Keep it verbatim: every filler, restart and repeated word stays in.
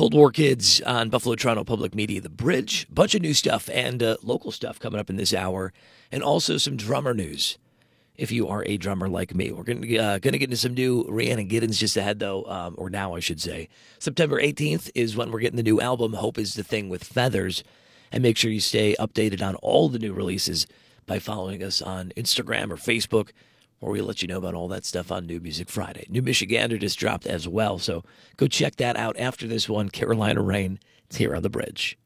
Cold War Kids on Buffalo Toronto Public Media, The Bridge. Bunch of new stuff and uh, local stuff coming up in this hour, and also some drummer news. If you are a drummer like me, we're going to uh, going to get into some new Rhiannon Giddens just ahead, though, um, or now I should say. September eighteenth is when we're getting the new album. Hope is the Thing with Feathers, and make sure you stay updated on all the new releases by following us on Instagram or Facebook, where we let you know about all that stuff on New Music Friday. New Michigander just dropped as well, so go check that out after this one. Carolina Rain, it's here on The Bridge.